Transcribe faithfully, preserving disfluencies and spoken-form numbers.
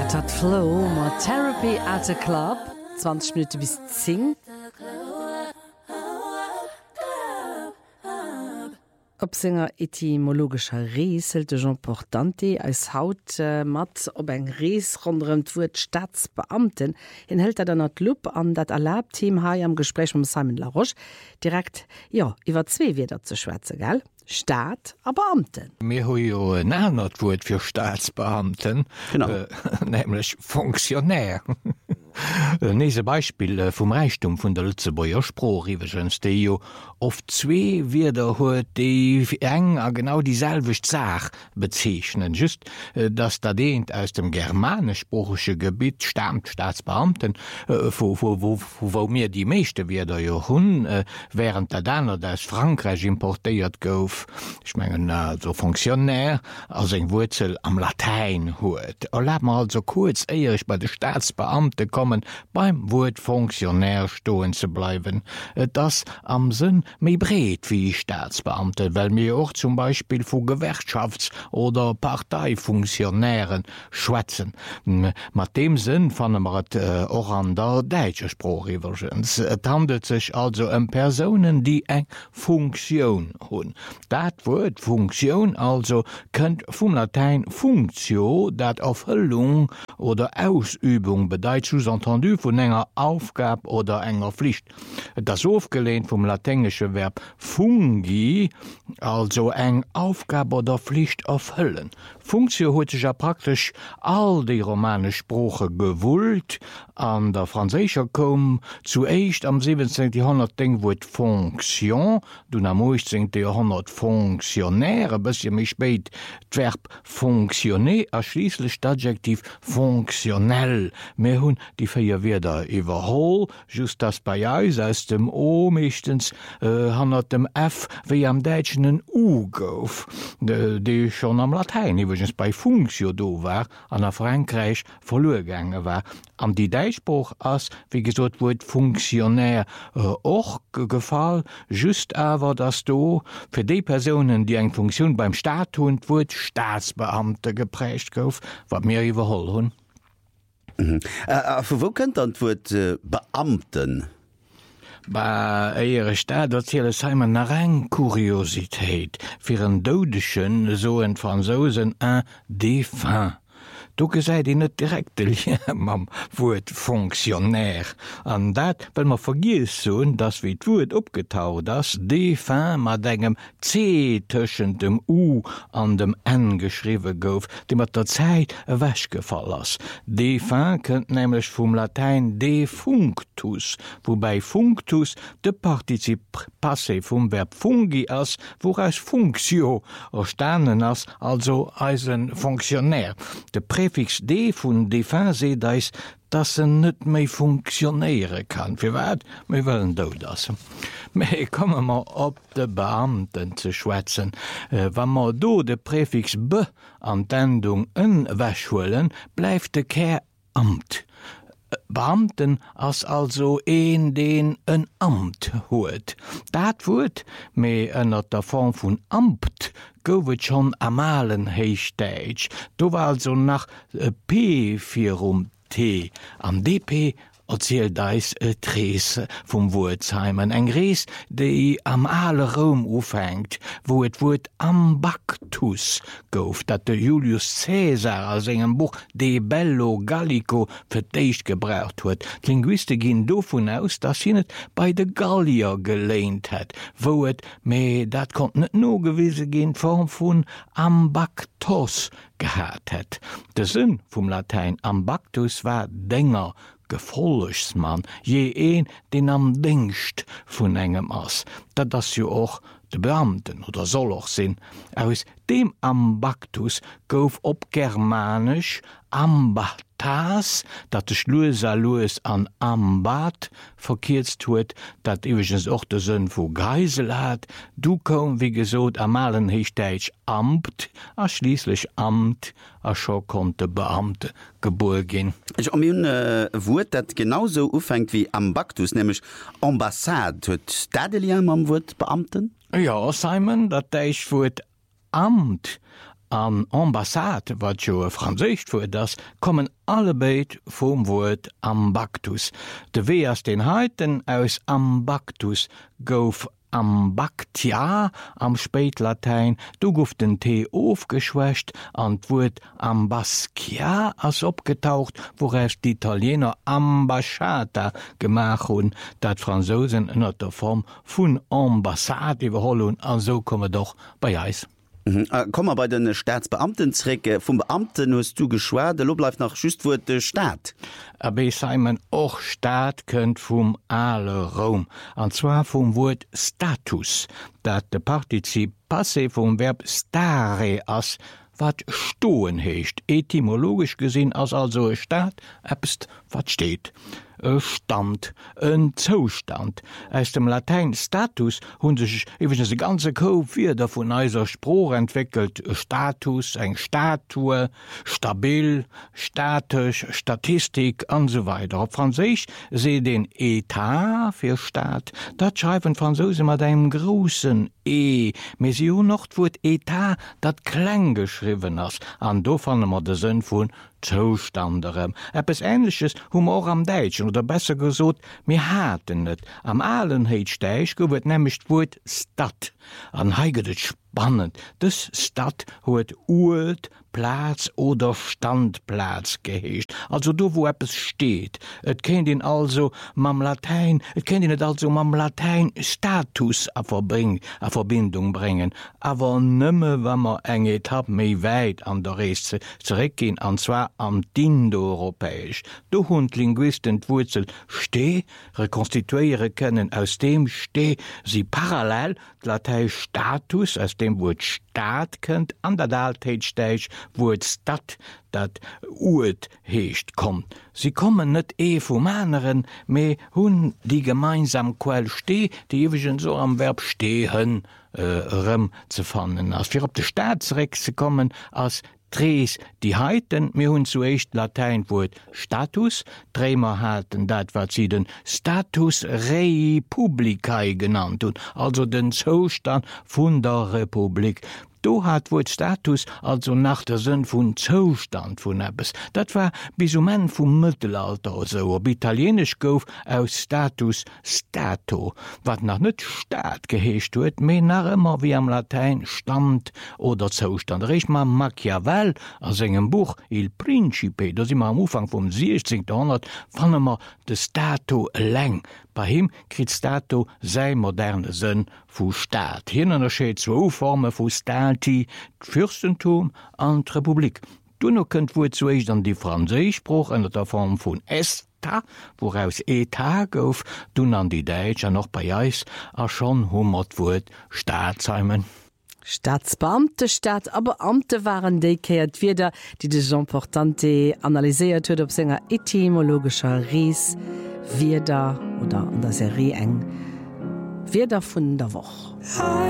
Dat Flow mat Therapy at a Club zwanzig Minuten bis zehn. Op Sänger etymologischer Rees hält Jean Portante als Haut äh, mat op eng Rees rondem d'Wur Staatsbeamten en hält er dann at Lupp an dat Erlaubteam ha am Gespräch um Simon Laroche direkt ja iwwer zwee wieder zu schwäze gell. Staat a Beamten. Mir ho jo en anert Wort fir Staatsbeamten, äh, nämlich Funktionär. Nese Beispiel äh, vum Reichtum vun der Lützebauer Spruch iwwergens déi jo oft zwee Wierder huet déi eng a genau dieselwecht Sach bezeichnen. Just äh, dats da deint aus dem germanischsprachesche Gebiet stammt Staatsbeamten, äh, wo, wo, wo, wo mir die meeschte Wierder jo hunn, äh, während der danner aus Frankreich importéiert gouf. Ich mengen äh, so Funktionär as eng Wurzel am Latein huet. Erlaub mal also kurz eierich bei de Staatsbeamte kommen beim Wort Funktionär stohen zu bleiben, das am Sinn méi bret wie Staatsbeamte, weil mir auch zum Beispiel vu Gewerkschafts- oder Parteifunktionären schwätzen. Mit dem Sinn fanne man et äh, auch an der deutsche Sprache übrigens. Es handelt sich also um Personen, die eng Funktion hun. Dat Wort Funktion also könnt vom Latein Functio, dat Erfüllung oder Ausübung bedeutet entendu vun enger Aufgab oder enger Pflicht. Das aufgelehnt vom latenglische Verb fungi, also eng Aufgabe oder Pflicht erfüllen. Funktio huet sich ja praktisch all die romane Sprache gewollt, an der Französischer kom zuerst am siebzehnten Jahrhundert denk Wort Fonction, du am achtzehnten Jahrhundert Funktionäre, bis je mich spät Verb fonctionner, erschließlich das Adjektiv funktionell. Mehr hun die vier Wörter überhol, just das bei uns aus dem O meistens äh, handelt dem F wie am Deutschen ein U gouf, de, die schon am Latein übrigens bei Funktio do war, an der Frankreich verloren gegangen war. Am die Deutschspruch as wie gesagt wird Funktionär äh, auch gefallen, just aber dass du für die Personen, die eine Funktion beim Staat tun, wird Staatsbeamte geprägt gouf, was mir überhol hun. Mhm. Äh, wo könnt antwort äh, Beamten? Bei eiere Staat erzähle Simon nach eng Kuriosität. Für einen Dodeschen, so in Franzosen, un défunt. Du geseit in net direkte mam Wort Funktionär. An dat, wenn man vergiss so, dass wie d'Wort opgetaut, dass défunt mat engem C tschen dem U an dem N geschriwe gouf, dem mat der Zeit e wäsch gefall ass. Défunt könnt nämlich vom Latein defunctus, wobei functus de Partizip passé vom Verb fungi ass, woraus Funktio erstanen ass, also als ein Funktionär. De Präfix D vun défunt se dais, dat se net méi funktionéiere kann. Fir wat? Me wollen do das. Mei komme ma op de Beamten ze schwätzen. Äh, Wann ma do de Präfix B an d'Endung ën wäschwellen, bleif de Ker Amt. Beamten ass also een den een Amt huet. Dat wurt méi ënner der Form vun Amt gowet schon amalen heichstäitsch. Do war also nach P virum T am D P erzählt deis e Trees vom Wurzheimen, eng Rees, déi am alle Rom ufhängt, wo et Wort Ambactus gouf, dat de Julius Caesar als engem Buch De Bello Gallico verdeicht gebraucht huet. Linguiste ginn dovon aus, dass hi net bei de Gallier gelehnt het, wo et me dat kon net no gewisse gin Form vun Ambactos gehat het. De Sinn vom Latein Ambactus war Denger, Gefolgsmann, je een den am dingst vun engem ass, dat das jo och de Beamten oder soll och sinn. Aus dem Ambactus gouf op Germanisch Ambatas, dat de Schlueser Louis an Ambat verkiert huet, dat iwgens och de Sinn vu Geisel hat, du kom wie gesot amalen Hichdeitsch Amt, a schließlich Amt, a scho konnte Beamte geboren gin. Ich am um äh, Wort dat genauso ufängt wie Ambactus, nämlich Ambassade, huet Dadeliam am Wort Beamten? Ja, Simon, dat deich Wort Amt An Ambassade, wat jo Franzicht vor das, kommen alle Beit vum Wort Ambactus. De W as den Heiten aus Ambactus gouf Ambactia am Spätlatein, du gouf den T aufgeschwächt, an d'Wort Ambascia as opgetaucht, woraus die Italiener Ambasciata gemach hun, dat Franzosen ënner der Form vun Ambassade iwwerholun, an so komme doch bei Eis. Mhm. Äh, Komm bei den Staatsbeamtenrecke vum Beamten hast du geschwar, de lo bleif nach justwur de Staat. Aber Simon och Staat kënnt vum alle Rom, anzwa vum Wort Status, dat de Partizip Passé vum Verb stare ass, wat stoen heecht, etymologisch gesinn ass also e Staat äbst wat steht. E Stand, en Zostand. Aus dem Latein Status hunn sech iwwen se ganze Koop wieder vun eiser Sproch entwickelt. Status, eng Statue, stabil, statisch, Statistik an so weiter. Op Franzisch se den Etat fir Staat, dat schreiben Franzose mat einem großen E. Mesio noch wurt Etat dat kleng geschriven ass, an do fanne mat de Sinn vun Zostanderem. Eppes Ähnliches Humor am Deitschen oder besser gesot, mir haten net. Am Alenheitsteich gowet nämlich d'Wort Stadt. An heigedet spannend. Des Stadt huet Urt, Platz oder Standplatz geheescht. Also do wo eppes steht. Et kennt ihn also mam Latein, et kennt ihn net also mam Latein Status a verbring, a Verbindung bringen. Aber nëmme wammer eng Etapp méi weit an der Reese zurückgehen, an zwar am Indoeuropäisch. Du hund Linguisten d'Wurzel steh rekonstituiere können aus dem steh sie parallel Latein Status aus dem Wort Staat kennt an der Altheitsteich Wort Stadt dat Urt heescht kommt. Sie kommen net e vom anderen, me hun die gemeinsam Quell steh, die ewigen so am Verb stehen äh, rem zu fannen. Als wir op de Staatsrecht zu kommen, als Tres die Heiten mir hun zuecht Lateinwort Status, Trämer hatten dat wat sie den Status Republicae genannt und also den Zustand vun der Republik. Do hat wo Status also nach der Sinn vun Zustand vun Ebbes. Dat war bis um en vum Mittelalter so, ob italienisch gouf aus Status Stato, wat nach net Staat geheescht huet, me nach immer wie am Latein Stand oder Zustand. Rich ma Machiavel aus engem Buch Il Principe, das immer am Ufang vom sechzehnten Jahrhundert fan immer de Stato leng. Bei him krit Stato sei moderne Sinn vu Staat. Hier unterscheet zwo Formen vu Stati, Fürstentum an Republik. Du no könnt wo zueich an die Französischspruch in der Form vun Esta, woraus Etat gouf, du an die Deitscher noch bei Eis, a schon hummertwurt Staatsheimen. Staatsbeamte, Staatsbeamte waren dekeiert wieder, die de Jean Portante analysiert huet op senger etymologischer Ries, wieder oder an der Serie eng, wieder vun der Woche.